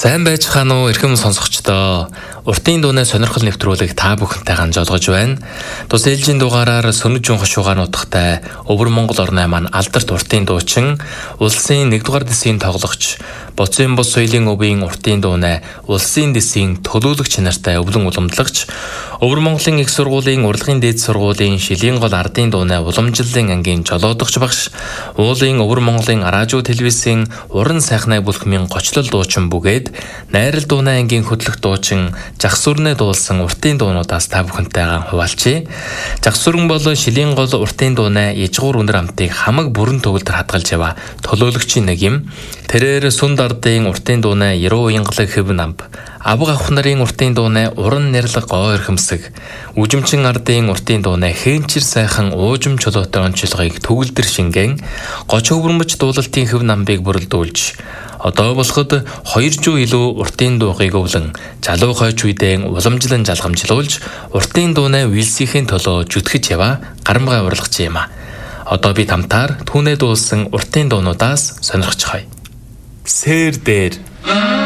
Сайн байцгаана уу эрхэм сонсогчдоо. Уртын дууны сонирхол нэвтрүүлэг та бүхэнтэй ганжуулгаж байна. Тус ээлжийн дугаараар Сүнжин хошуугаар нутагтай Өвөр Монгол орны маань алдарт уртын дуучин, улсын 1-р дэсийн тоглогч, Боцын бус соёлын өвийн уртын дууны улсын дэсийн төлөөлөгч нартай өвлөн уламжлагч, Өвөр Монголын их сургуулийн урлагийн дээд сургуулийн шилийн гол ардын дууны уламжлалын ангийн жолоодогч багш, уулын Өвөр Монголын радио телевизийн уран сайхнаа бүлхмийн гочлол дуучин бүгээд найрал дууны ангийн хөтлөх дуучин Жагсүрнэ дуулсан уртын дуунуудаас та бүхэнтэйгээ хуваалцъя. Жагсүрэн бол шилийн гол уртын дууны ижгуур үнэр амтыг хамаг бүрэн төгөлдөр хадгалж яваа төлөөлөгчийн нэг юм. Тэрээр сүнд ардын уртын дууны 90 уянгалаг хэв намб, авга авах нарын уртын дууны уран нэрлэг гоо эрхэмсэг, үжимчин ардын уртын дууны хээнчир сайхан уужим чулуутай онцлогыг төгөлдөр шингэн, гоч өвөрмөж дуулалтын хэв намбыг бүрэлдүүлж, одоо болоход 200 илүү уртын дуугыг өвлөн залуу хойч үедээ уламжлан жалгамжлуулж уртын дууны үйлсийн төлөө жүтгэж яваа гарамгай урлагч юм а. Одоо бид хамтаар түүнээ дуулсан уртын дуунуудаас сонирхож хай. Сэр дээр